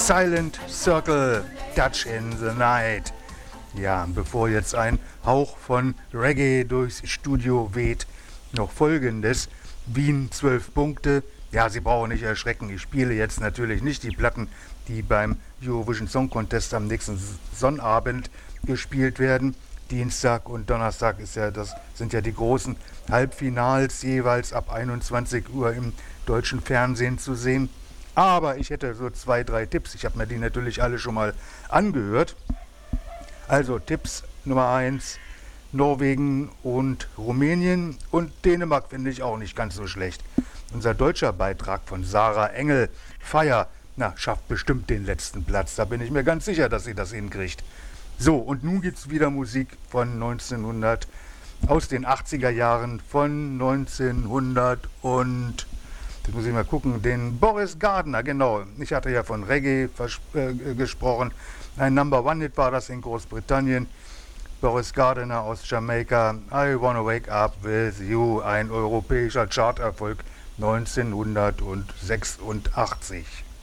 Silent Circle, Dutch in the Night. Ja, bevor jetzt ein Hauch von Reggae durchs Studio weht, noch Folgendes. Wien 12 Punkte. Ja, Sie brauchen nicht erschrecken. Ich spiele jetzt natürlich nicht die Platten, die beim Eurovision Song Contest am nächsten Sonnabend gespielt werden. Dienstag und Donnerstag sind ja die großen Halbfinals jeweils ab 21 Uhr im deutschen Fernsehen zu sehen. Aber ich hätte so 2, 3 Tipps. Ich habe mir die natürlich alle schon mal angehört. Also Tipps Nummer 1, Norwegen und Rumänien, und Dänemark finde ich auch nicht ganz so schlecht. Unser deutscher Beitrag von Sarah Engel, Fire, schafft bestimmt den letzten Platz. Da bin ich mir ganz sicher, dass sie das hinkriegt. So, und nun gibt es wieder Musik von aus den 80er Jahren, von 1900 und, das muss ich mal gucken, den Boris Gardiner, genau. Ich hatte ja von Reggae gesprochen. Ein Number-One-Hit war das in Großbritannien. Boris Gardiner aus Jamaika, I Wanna Wake Up With You, ein europäischer Charterfolg 1986.